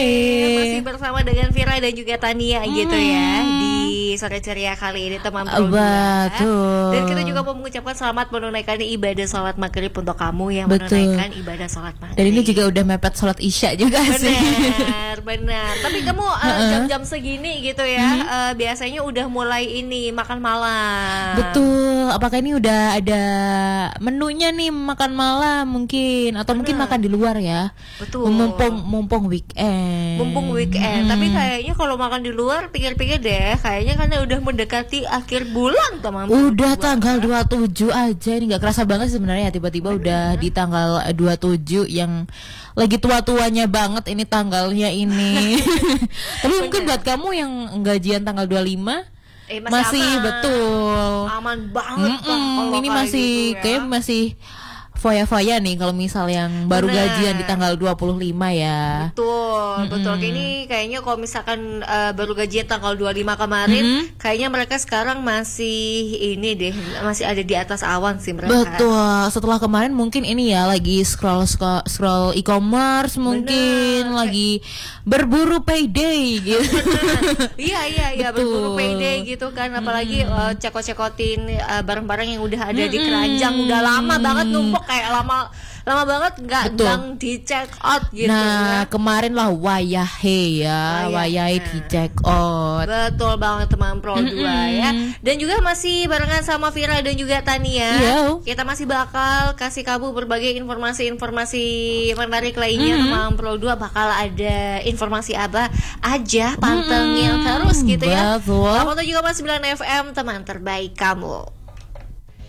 Masih bersama dengan Vira dan juga Tania gitu ya di sore ceria kali ini teman Pro 2. Dan kita juga mau mengucapkan selamat menunaikan ibadah sholat maghrib untuk kamu yang menunaikan ibadah sholat maghrib. Dan ini juga udah mepet sholat isya juga sih. Benar. Tapi kamu jam-jam segini gitu ya, biasanya udah mulai ini makan malam. Betul. Apakah ini udah ada menunya nih makan malam mungkin atau mungkin makan di luar ya? Betul. Mumpung weekend. Tapi kayaknya kalau makan di luar pikir-pikir deh, kayaknya karena udah mendekati akhir bulan teman. Udah tanggal 27 aja, ini nggak kerasa banget sebenarnya, tiba-tiba udah di tanggal 27 yang lagi tua-tuanya banget ini tanggalnya ini. Tapi mungkin buat kamu yang gajian tanggal 25 masih aman. Betul. Aman banget kalau ini masih gitu ya. kayak masih foya-foya nih kalau misal yang baru gajian di tanggal 25 ya. Betul. Ini kayaknya kalau misalkan baru gajian tanggal 25 kemarin, kayaknya mereka sekarang masih ini deh, masih ada di atas awan sih mereka. Betul. Setelah kemarin mungkin ini ya lagi scroll e-commerce mungkin lagi berburu payday gitu. Iya, berburu payday gitu kan, apalagi cekot-cekotin barang-barang yang udah ada di keranjang, udah lama banget numpuk, kayak lama banget nggak di check out gitu. Nah, kemarin lah wayahe di check out. Betul banget teman Pro 2 ya. Dan juga masih barengan sama Vira dan juga Tania. Kita masih bakal kasih kamu berbagai informasi-informasi menarik lainnya teman Pro 2. Bakal ada informasi apa aja, pantengin terus gitu ya. Betul. 87,9 FM teman terbaik kamu.